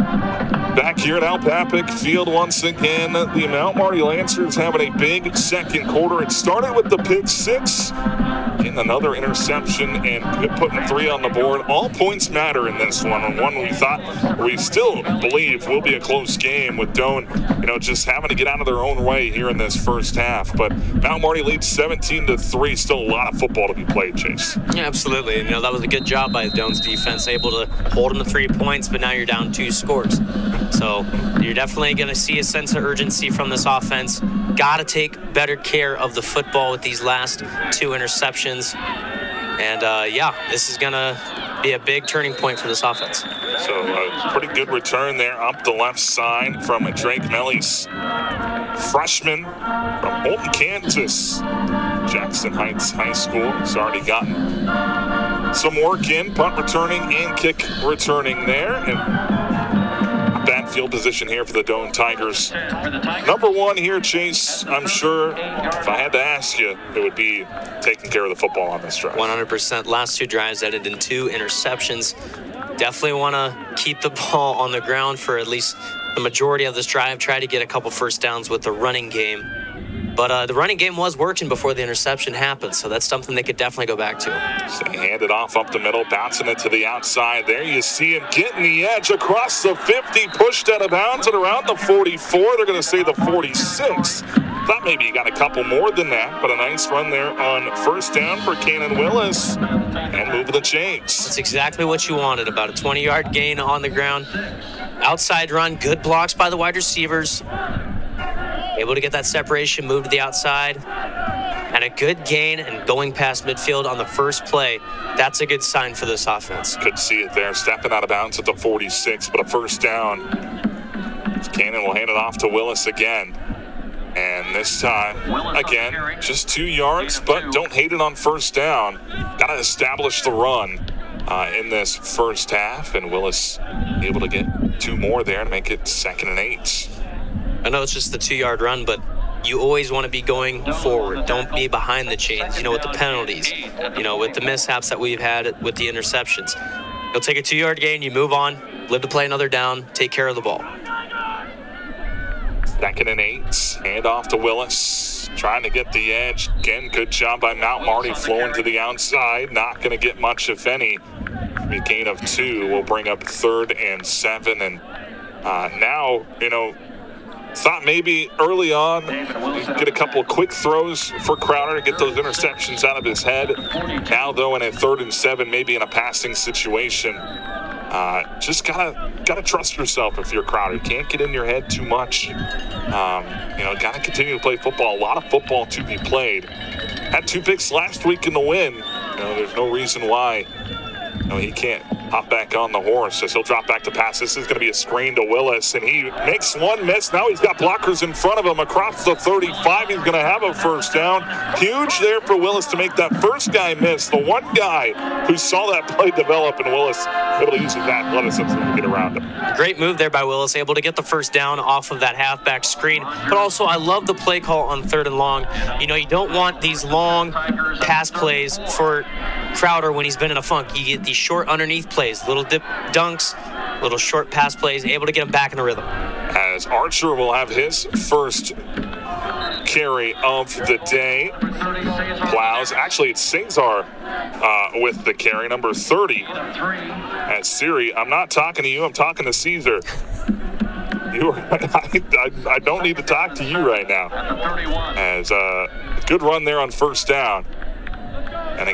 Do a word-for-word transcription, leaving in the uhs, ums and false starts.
Back here at Al Papik Field once again, the Mount Marty Lancers having a big second quarter. It started with the pick six, and another interception, and putting three on the board. All points matter in this one, and one we thought, we still believe will be a close game with Doane, you know, just having to get out of their own way here in this first half. But Mount Marty leads seventeen to three. Still a lot of football to be played, Chase. Yeah, absolutely. And, you know, that was a good job by Doane's defense, able to hold them to three points, but now you're down two scores. So you're definitely going to see a sense of urgency from this offense. Got to take better care of the football with these last two interceptions. And, uh, yeah, this is going to be a big turning point for this offense. So a pretty good return there up the left side from Drake Mellies, freshman from Holton, Kansas. Jackson Heights High School has already gotten some work in, punt returning and kick returning there. And bad field position here for the Doane Tigers. Number one here, Chase, I'm sure if I had to ask you, it would be taking care of the football on this drive. one hundred percent. Last two drives ended in two interceptions. Definitely want to keep the ball on the ground for at least the majority of this drive. Try to get a couple first downs with the running game. But uh, the running game was working before the interception happened, so that's something they could definitely go back to. So he handed off up the middle, bouncing it to the outside. There you see him getting the edge across the fifty, pushed out of bounds and around the forty-four. They're going to say the forty-six. Thought maybe he got a couple more than that, but a nice run there on first down for Cannon Willis and moving the chains. That's exactly what you wanted, about a twenty-yard gain on the ground. Outside run, good blocks by the wide receivers. Able to get that separation, move to the outside, and a good gain and going past midfield on the first play. That's a good sign for this offense. Could see it there, stepping out of bounds at the forty-six, but a first down. Cannon will hand it off to Willis again. And this time, again, just two yards, but don't hate it on first down. Got to establish the run uh, in this first half, and Willis able to get two more there to make it second and eight. I know it's just the two-yard run, but you always want to be going forward. Don't be behind the chains, you know, with the penalties, you know, with the mishaps that we've had with the interceptions. You'll take a two-yard gain, you move on, live to play another down, take care of the ball. Second and eight, hand off to Willis, trying to get the edge. Again, good job by Mount Marty, flowing to the outside. Not going to get much, if any. A gain of two will bring up third and seven. And uh, now, you know, thought maybe early on get a couple of quick throws for Crowder to get those interceptions out of his head. Now, though, in a third and seven, maybe in a passing situation, uh, just gotta gotta trust yourself if you're Crowder. You can't get in your head too much. Um, you know, gotta continue to play football. A lot of football to be played. Had two picks last week in the win. You know, there's no reason why you know, he can't hop back on the horse as he'll drop back to pass. This is going to be a screen to Willis, and he makes one miss. Now he's got blockers in front of him across the thirty-five. He's going to have a first down. Huge there for Willis to make that first guy miss. The one guy who saw that play develop, and Willis able to use his athleticism to get around him. Great move there by Willis, able to get the first down off of that halfback screen. But also, I love the play call on third and long. You know, you don't want these long pass plays for Crowder when he's been in a funk. You get these short underneath plays, little dip dunks, little short pass plays, able to get him back in the rhythm. As Archer will have his first carry of the day. Plows, actually it's Cesar uh, with the carry, number thirty. As Siri, I'm not talking to you, I'm talking to Caesar. You, I, I, I don't need to talk to you right now. As a uh, good run there on first down.